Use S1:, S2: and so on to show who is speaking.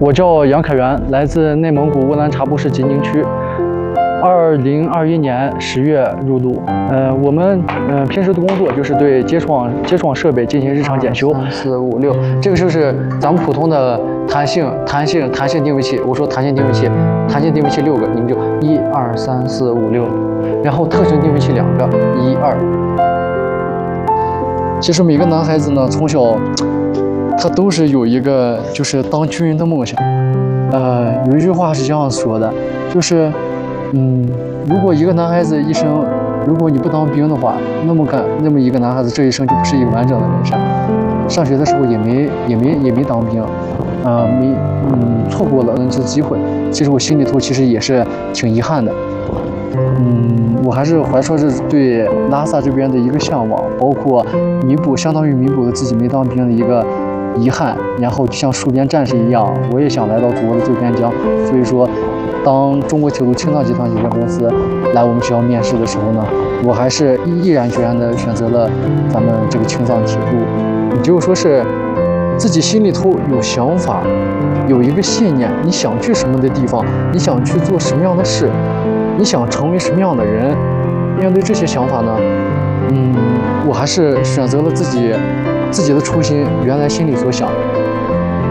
S1: 我叫杨凯元，来自内蒙古乌兰察布市金京区。2021年10月入鲁。我们平时的工作就是对接窗设备进行日常检修。3、4、5、6，这个就是咱们普通的弹性定位器。我说弹性定位器6个，你们就1、2、3、4、5、6。然后特征定位器2个，1、2。其实每个男孩子呢，从小他都是有一个就是当军人的梦想。有一句话是这样说的，就是如果一个男孩子一生，如果你不当兵的话，那么一个男孩子这一生就不是一个完整的人生。上学的时候也没当兵，错过了那次机会。其实我心里头其实也是挺遗憾的。我还是怀揣着对拉萨这边的一个向往，包括相当于弥补了自己没当兵的一个遗憾，然后就像戍边战士一样，我也想来到祖国的最边疆。所以说，当中国铁路青藏集团有限公司来我们学校面试的时候呢，我还是毅然决然地选择了咱们这个青藏铁路。也就是说是自己心里头有想法，有一个信念，你想去什么的地方，你想去做什么样的事，你想成为什么样的人。面对这些想法呢，我还是选择了自己的初心，原来心里所想。